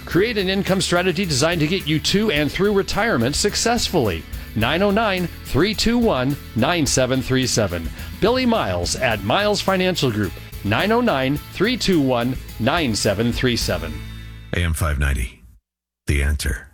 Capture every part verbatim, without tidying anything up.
Create an income strategy designed to get you to and through retirement successfully. nine oh nine, three two one, nine seven three seven. Billy Miles at Miles Financial Group. nine oh nine, three two one, nine seven three seven. A M five ninety, The Answer.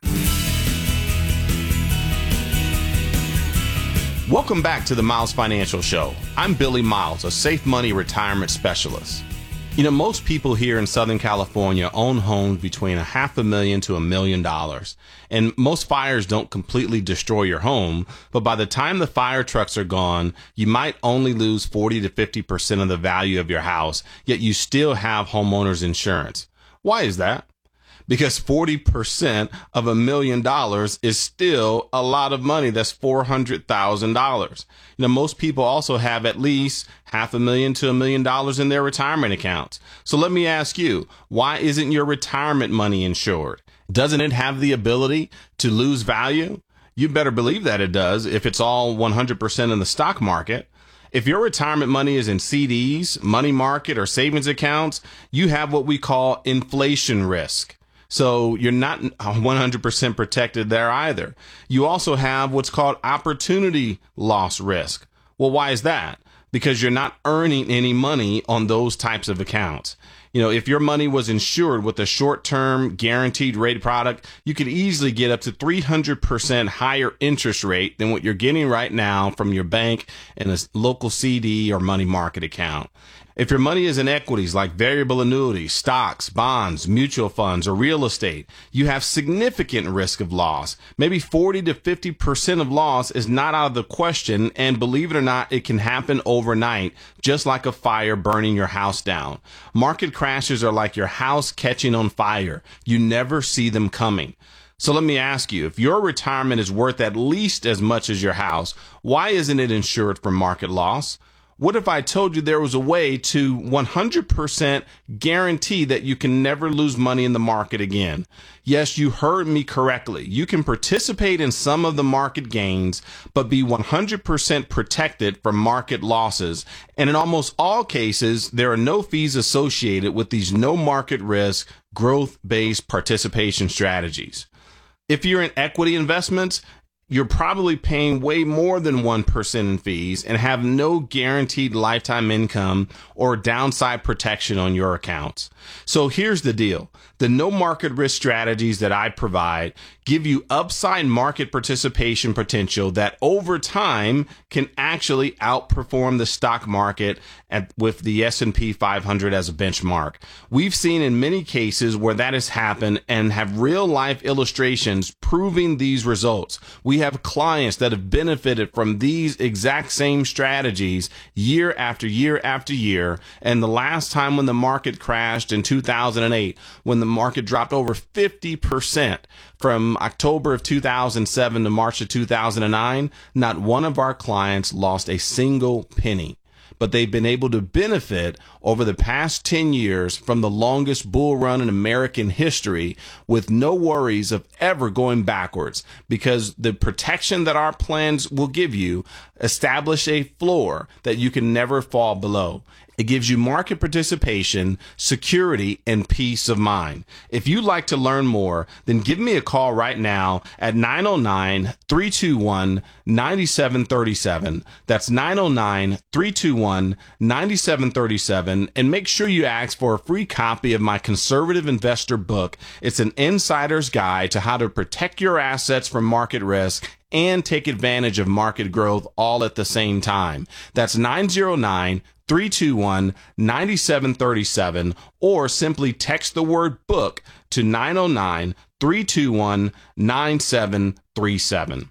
Welcome back to the Miles Financial Show. I'm Billy Miles, a safe money retirement specialist. You know, most people here in Southern California own homes between a half a million to a million dollars. And most fires don't completely destroy your home, but by the time the fire trucks are gone, you might only lose forty to fifty percent of the value of your house, yet you still have homeowners insurance. Why is that? Because forty percent of a million dollars is still a lot of money. That's four hundred thousand dollars. You know, most people also have at least half a million to a million dollars in their retirement accounts. So let me ask you, why isn't your retirement money insured? Doesn't it have the ability to lose value? You better believe that it does if it's all one hundred percent in the stock market. If your retirement money is in C Ds, money market, or savings accounts, you have what we call inflation risk. So you're not one hundred percent protected there either. You also have what's called opportunity loss risk. Well, why is that? Because you're not earning any money on those types of accounts. You know, if your money was insured with a short-term guaranteed rate product, you could easily get up to three hundred percent higher interest rate than what you're getting right now from your bank in a local C D or money market account. If your money is in equities like variable annuities, stocks, bonds, mutual funds, or real estate, you have significant risk of loss. Maybe forty to fifty percent of loss is not out of the question, and believe it or not, it can happen overnight, just like a fire burning your house down. Market crashes are like your house catching on fire. You never see them coming. So let me ask you, if your retirement is worth at least as much as your house, why isn't it insured for market loss? What if I told you there was a way to one hundred percent guarantee that you can never lose money in the market again? Yes, you heard me correctly. You can participate in some of the market gains, but be one hundred percent protected from market losses. And in almost all cases, there are no fees associated with these no market risk, growth-based participation strategies. If you're in equity investments, you're probably paying way more than one percent in fees and have no guaranteed lifetime income or downside protection on your accounts. So here's the deal. The no market risk strategies that I provide give you upside market participation potential that over time can actually outperform the stock market at, with the S and P five hundred as a benchmark. We've seen in many cases where that has happened and have real life illustrations proving these results. We have clients that have benefited from these exact same strategies year after year after year. And the last time when the market crashed in two thousand eight, when the market dropped over fifty percent from October of two thousand seven to March of two thousand nine, not one of our clients lost a single penny. But they've been able to benefit over the past ten years from the longest bull run in American history with no worries of ever going backwards, because the protection that our plans will give you establish a floor that you can never fall below. It gives you market participation, security, and peace of mind. If you'd like to learn more, then give me a call right now at nine oh nine, three two one, nine seven three seven. That's nine oh nine, three two one, nine seven three seven. And make sure you ask for a free copy of my Conservative Investor book. It's an insider's guide to how to protect your assets from market risk and take advantage of market growth all at the same time. That's nine oh nine, three two one, nine seven three seven, or simply text the word book to nine oh nine, three two one, nine seven three seven.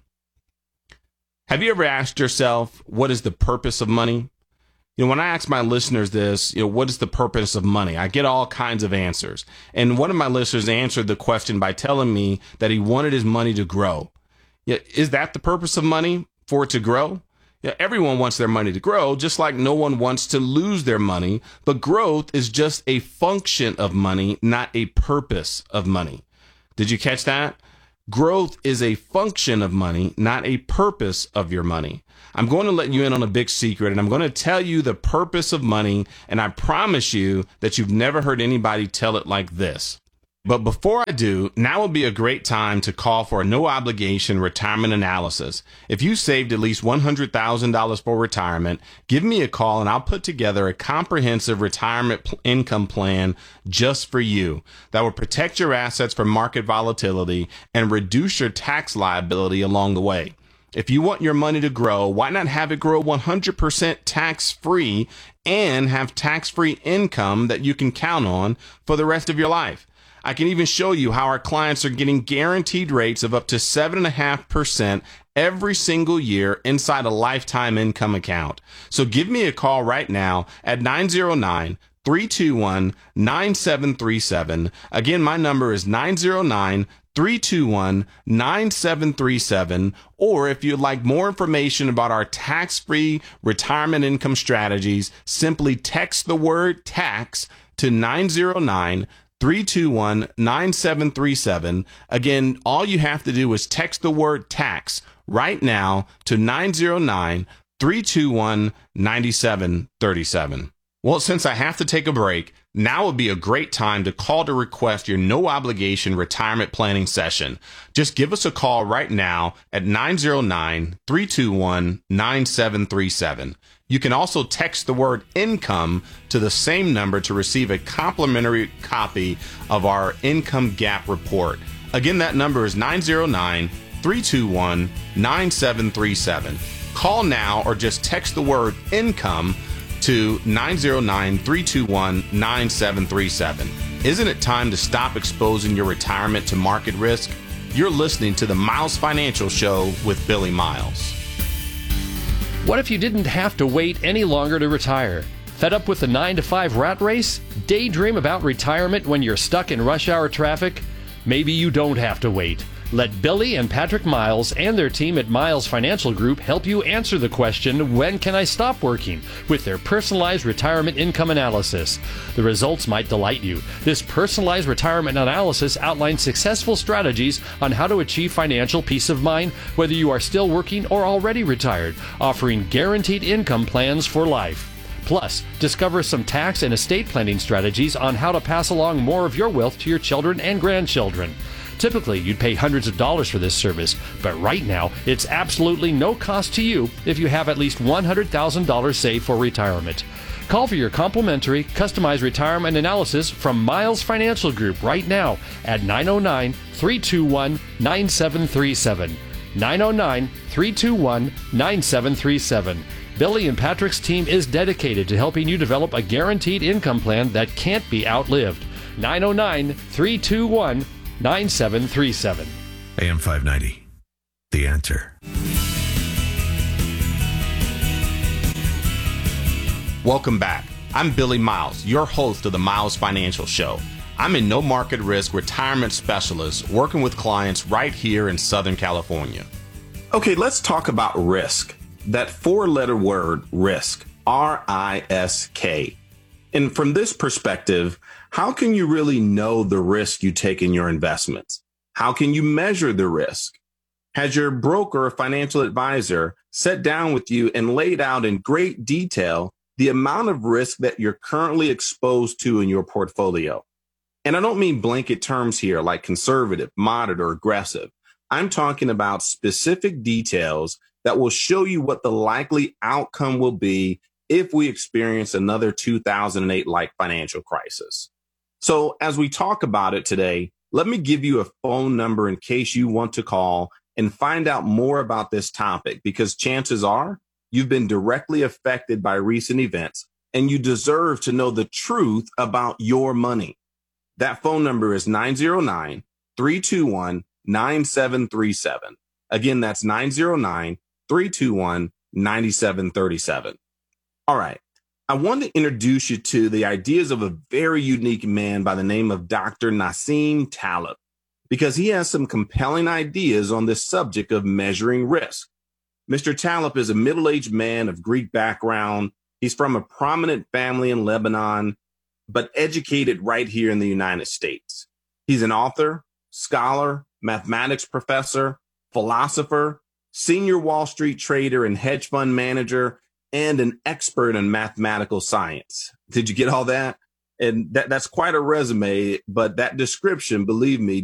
Have you ever asked yourself, what is the purpose of money? You know, when I ask my listeners this, you know, what is the purpose of money? I get all kinds of answers. And one of my listeners answered the question by telling me that he wanted his money to grow. Yeah, is that the purpose of money, for it to grow? Yeah, everyone wants their money to grow, just like no one wants to lose their money. But growth is just a function of money, not a purpose of money. Did you catch that? Growth is a function of money, not a purpose of your money. I'm going to let you in on a big secret, and I'm going to tell you the purpose of money, and I promise you that you've never heard anybody tell it like this. But before I do, now would be a great time to call for a no obligation retirement analysis. If you saved at least one hundred thousand dollars for retirement, give me a call and I'll put together a comprehensive retirement pl- income plan just for you that will protect your assets from market volatility and reduce your tax liability along the way. If you want your money to grow, why not have it grow one hundred percent tax-free and have tax-free income that you can count on for the rest of your life? I can even show you how our clients are getting guaranteed rates of up to seven point five percent every single year inside a lifetime income account. So give me a call right now at nine zero nine, three two one, nine seven three seven. Again, my number is nine zero nine, three two one, nine seven three seven. Or if you'd like more information about our tax-free retirement income strategies, simply text the word tax to nine zero nine, three two one, nine seven three seven. Again, all you have to do is text the word tax right now to nine zero nine, three two one, nine seven three seven. Well, since I have to take a break, now would be a great time to call to request your no obligation retirement planning session. Just give us a call right now at nine zero nine, three two one, nine seven three seven. You can also text the word income to the same number to receive a complimentary copy of our income gap report. Again, that number is nine zero nine, three two one, nine seven three seven. Call now or just text the word income to nine zero nine, three two one, nine seven three seven. Isn't it time to stop exposing your retirement to market risk? You're listening to the Miles Financial Show with Billy Miles. What if you didn't have to wait any longer to retire? Fed up with the nine to five rat race? Daydream about retirement when you're stuck in rush hour traffic? Maybe you don't have to wait. Let Billy and Patrick Miles and their team at Miles Financial Group help you answer the question, when can I stop working? With their personalized retirement income analysis. The results might delight you. This personalized retirement analysis outlines successful strategies on how to achieve financial peace of mind, whether you are still working or already retired, offering guaranteed income plans for life. Plus, discover some tax and estate planning strategies on how to pass along more of your wealth to your children and grandchildren. Typically, you'd pay hundreds of dollars for this service, but right now, it's absolutely no cost to you if you have at least one hundred thousand dollars saved for retirement. Call for your complimentary, customized retirement analysis from Miles Financial Group right now at nine zero nine, three two one, nine seven three seven. nine zero nine, three two one, nine seven three seven. Billy and Patrick's team is dedicated to helping you develop a guaranteed income plan that can't be outlived. nine zero nine, three two one, nine seven three seven. A M five ninety, The Answer. Welcome back. I'm Billy Miles, your host of the Miles Financial Show. I'm a no market risk retirement specialist working with clients right here in Southern California. Okay, let's talk about risk. That four-letter word, risk, R I S K. And from this perspective, how can you really know the risk you take in your investments? How can you measure the risk? Has your broker or financial advisor sat down with you and laid out in great detail the amount of risk that you're currently exposed to in your portfolio? And I don't mean blanket terms here like conservative, moderate, or aggressive. I'm talking about specific details that will show you what the likely outcome will be if we experience another two thousand eight-like financial crisis. So as we talk about it today, let me give you a phone number in case you want to call and find out more about this topic, because chances are you've been directly affected by recent events and you deserve to know the truth about your money. That phone number is nine zero nine, three two one, nine seven three seven. Again, that's nine zero nine, three two one, nine seven three seven. All right. I want to introduce you to the ideas of a very unique man by the name of Doctor Nassim Taleb, because he has some compelling ideas on this subject of measuring risk. Mister Taleb is a middle-aged man of Greek background. He's from a prominent family in Lebanon, but educated right here in the United States. He's an author, scholar, mathematics professor, philosopher, senior Wall Street trader and hedge fund manager, and an expert in mathematical science. Did you get all that? And that, that's quite a resume, but that description, believe me,